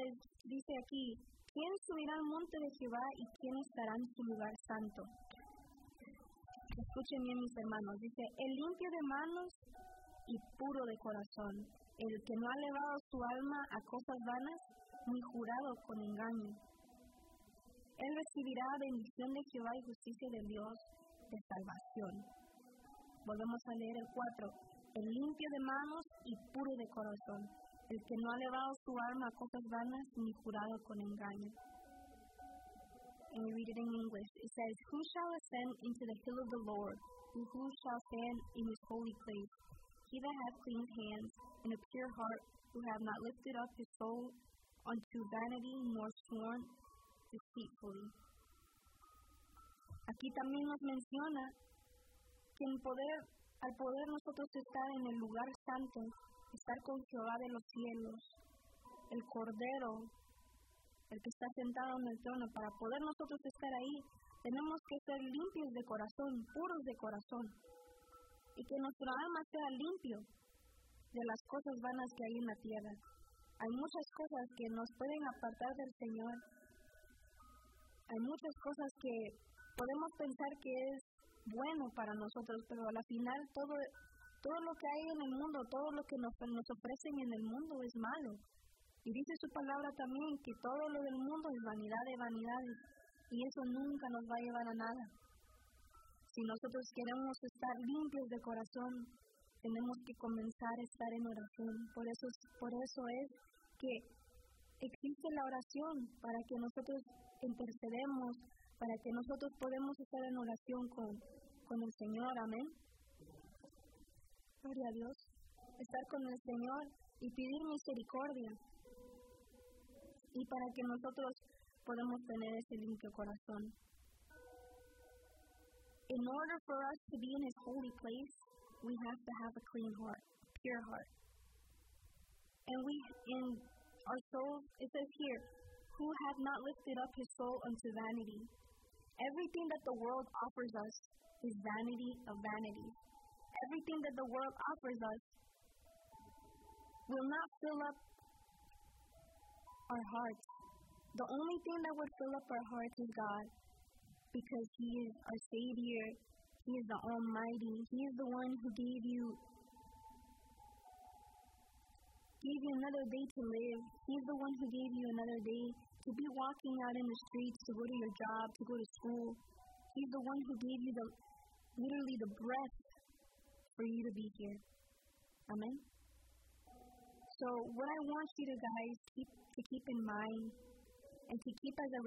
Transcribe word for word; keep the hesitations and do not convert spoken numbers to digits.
Entonces dice aquí, ¿quién subirá al monte de Jehová y quién estará en su lugar santo? Escuchen bien, mis hermanos. Dice, el limpio de manos y puro de corazón, el que no ha elevado su alma a cosas vanas, ni jurado con engaño. Él recibirá bendición de Jehová y justicia de Dios de salvación. Volvemos a leer el cuatro. El limpio de manos y puro de corazón, el que no ha elevado su alma a cosas vanas, ni jurado con engaño. And we read it in English. It says, who shall ascend into the hill of the Lord? And who shall stand in his holy place? He that hath clean hands and a pure heart, who have not lifted up his soul unto vanity, nor sworn deceitfully. Aquí también nos menciona que en poder, al poder nosotros estar en el lugar santo, estar con Jehová de los cielos, el Cordero, el que está sentado en el trono, para poder nosotros estar ahí, tenemos que ser limpios de corazón, puros de corazón, y que nuestra alma sea limpio de las cosas vanas que hay en la tierra. Hay muchas cosas que nos pueden apartar del Señor. Hay muchas cosas que podemos pensar que es bueno para nosotros, pero a la final todo, todo lo que hay en el mundo, todo lo que nos, nos ofrecen en el mundo es malo. Y dice su palabra también que todo lo del mundo es vanidad de vanidades, y eso nunca nos va a llevar a nada. Si nosotros queremos estar limpios de corazón, tenemos que comenzar a estar en oración. Por eso, por eso es que existe la oración, para que nosotros intercedemos, para que nosotros podamos estar en oración con, con el Señor. Amén. Gloria a Dios. Estar con el Señor y pedir misericordia. Y para que nosotros podamos tener ese limpio corazón. In order for us to be in His holy place, we have to have a clean heart, pure heart. And we, in our souls, it says here, who have not lifted up his soul unto vanity. Everything that the world offers us is vanity of vanities. Everything that the world offers us will not fill up our hearts. The only thing that would fill up our hearts is God, because He is our Savior. He is the Almighty. He is the one who gave you gave you another day to live. He's the one who gave you another day to be walking out in the streets, to go to your job, to go to school. He's the one who gave you the literally the breath for you to be here. Amen. So what I want you to guys keep to keep in mind and to keep as a